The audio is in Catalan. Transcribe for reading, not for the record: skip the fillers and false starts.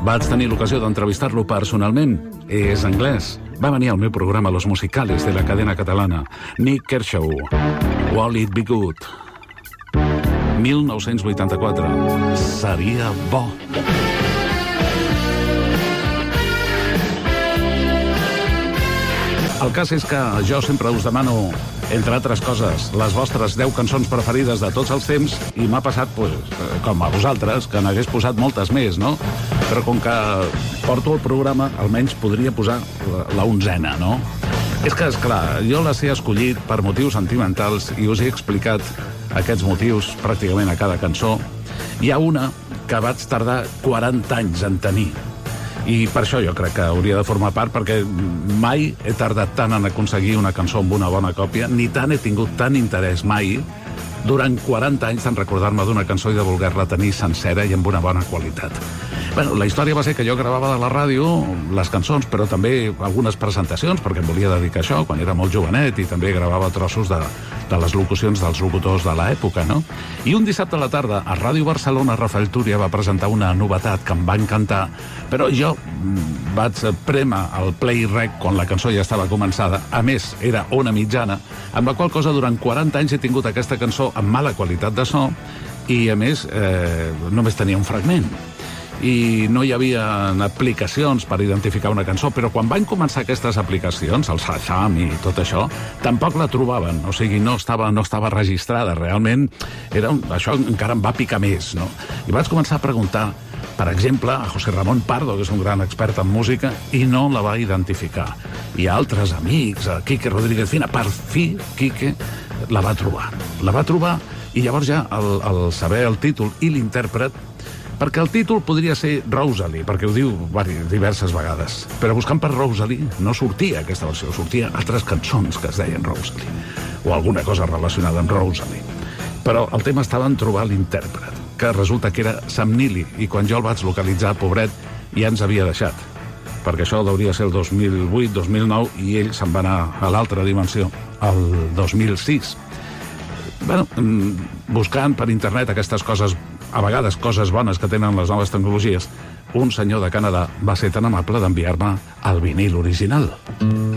Vaig tenir l'ocasió d'entrevistar-lo personalment. És anglès. Va venir al meu programa Los Musicales de la cadena catalana. Nick Kershaw. Will It Be Good? 1984. Seria bo. El cas és que jo sempre us demano, entre altres coses, les vostres 10 cançons preferides de tots els temps, i m'ha passat, com a vosaltres, que n'hagués posat moltes més, no? Però com que porto el programa, almenys podria posar la 11ª, no? És que, esclar, jo les he escollit per motius sentimentals i us he explicat aquests motius pràcticament a cada cançó. Hi ha una que vaig tardar 40 anys en tenir. I per això jo crec que hauria de formar part, perquè mai he tardat tant en aconseguir una cançó amb una bona còpia, ni tant he tingut tant interès mai durant 40 anys en recordar-me d'una cançó i de voler-la tenir sencera i amb una bona qualitat. Bueno, la història va ser que jo gravava de la ràdio les cançons, però també algunes presentacions, perquè em volia dedicar a això quan era molt jovenet, i també gravava trossos de les locucions dels locutors de l'època, no? I un dissabte a la tarda, a Ràdio Barcelona, Rafael Túria va presentar una novetat que em va encantar, però jo vaig prémer el play rec quan la cançó ja estava començada. A més, era Ona Mitjana, amb la qual cosa durant 40 anys he tingut aquesta cançó amb mala qualitat de so i, a més, només tenia un fragment. I no hi havia aplicacions per identificar una cançó, però quan van començar aquestes aplicacions, el Shazam i tot això, tampoc la trobaven, o sigui, no estava registrada, realment això encara em va picar més, no? I vaig començar a preguntar, per exemple, a José Ramón Pardo, que és un gran expert en música, i no la va identificar. I a altres amics, a Quique Rodríguez Fina, per fi, Quique la va trobar. La va trobar, i llavors ja, al saber el títol i l'intèrpret, perquè el títol podria ser Rosalie, perquè ho diu diverses vegades, però buscant per Rosalie no sortia aquesta versió, sortia altres cançons que es deien Rosalie, o alguna cosa relacionada amb Rosalie. Però el tema estava en trobar l'intèrpret, que resulta que era Sam Neely, i quan jo el vaig localitzar, pobret, ja ens havia deixat, perquè això hauria ser el 2008, 2009, i ell se'n va anar a l'altra dimensió, el 2006. Bueno, buscant per internet aquestes coses, a vegades coses bones que tenen les noves tecnologies, un senyor de Canadà va ser tan amable d'enviar-me el vinil original.